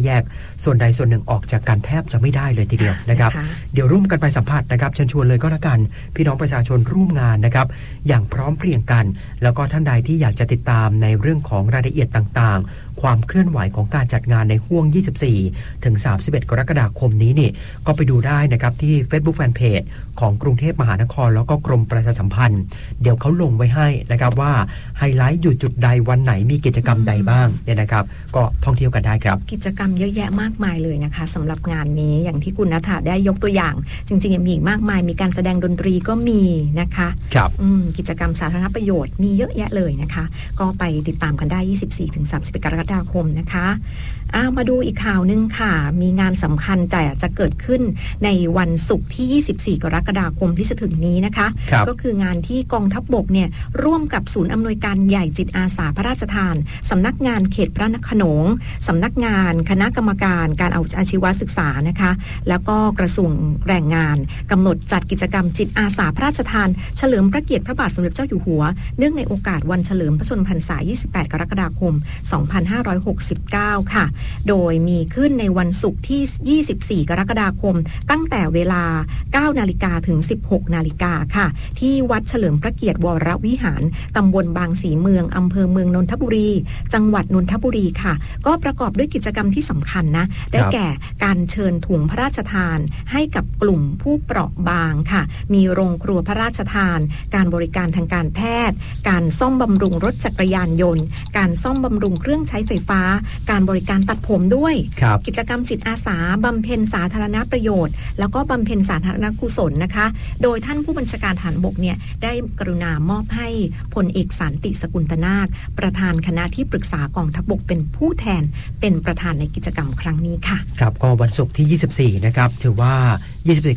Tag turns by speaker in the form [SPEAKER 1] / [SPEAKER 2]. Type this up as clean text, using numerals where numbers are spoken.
[SPEAKER 1] แยกส่วนใดส่วนหนึ่งออกจากกันแทบจะไม่ได้เลยทีเดียวนะครับเดี๋ยวร่วมกันไปสัมผัสนะครับเชิญชวนเลยก็แล้วกันพี่น้องประชาชนร่วมงานนะครับอย่างพร้อมเพรียงกันแล้วก็ท่านใดที่อยากจะติดตามในเรื่องของรายละเอียดต่างๆความเคลื่อนไหวของการจัดงานในห้วง24ถึง31กรกฎาคมนี้นี่ก็ไปดูได้นะครับที่ Facebook Fanpage ของกรุงเทพมหานครแล้วก็กรมประชาสัมพันธ์เดี๋ยวเขาลงไว้ให้นะครับว่าไฮไลท์อยู่จุดใดวันไหนมีกิจกรรมใดบ้างเนี่ยนะครับก็ท่องเที่ยวกันได้ครับ
[SPEAKER 2] กิจกรรมเยอะแยะมากมายเลยนะคะสำหรับงานนี้อย่างที่คุณณฐาได้ยกตัวอย่างจริงๆยังมีอีกมากมายมีการแสดงดนตรีก็มีนะคะ
[SPEAKER 1] ครับ
[SPEAKER 2] กิจกรรมสาธารณประโยชน์มีเยอะแยะเลยนะคะก็ไปติดตามกันได้ 24-31 กรกฎาคมนะคะมาดูอีกข่าวนึงค่ะมีงานสำคัญแต่จะเกิดขึ้นในวันศุกร์ที่24กรกฎาคมที่จะถึงนี้นะคะก็คืองานที่กองทัพบกเนี่ยร่วมกับศูนย์อำนวยการใหญ่จิตอาสาพระราชทานสำนักงานเขตพระนครสำนักงานคณะกรรมการการอาชีวศึกษานะคะแล้วก็กระทรวงแรงงานกำหนดจัดกิจกรรมจิตอาสาพระราชทานเฉลิมพระเกียรติพระบาทสมเด็จเจ้าอยู่หัวเนื่องในโอกาสวันเฉลิมพระชนมพรรษา28กรกฎาคม2569ค่ะโดยมีขึ้นในวันศุกร์ที่24กรกฎาคมตั้งแต่เวลา 9 นาฬิกาถึง 16 นาฬิกาค่ะที่วัดเฉลิมพระเกียรติวรวิหารตำบลบางสีเมืองอำเภอเมืองนนทบุรีจังหวัดนนทบุรีค่ะก็ประกอบด้วยกิจกรรมที่สำคัญนะได้แก่การเชิญถุงพระราชทานให้กับกลุ่มผู้เปราะบางค่ะมีโรงครัวพระราชทานการบริการทางการแพทย์การซ่อมบำรุงรถจักรยานยนต์การซ่อมบำรุงเครื่องใช้ไฟฟ้าการบริการตัดผมด้วยกิจกรรมจิตอาสาบำเพ็ญสาธารณประโยชน์แล้วก็บำเพ็ญสาธารณกุศลนะคะโดยท่านผู้บัญชาการทหารบกเนี่ยได้กรุณามอบให้พลเอกสันติสกุลตนาคประธานคณะที่ปรึกษากองทัพบกเป็นผู้แทนเป็นประธานในกิจกรรมครั้งนี้ค่ะ
[SPEAKER 1] ครับก็วันศุกร์ที่24นะครับถือว่า24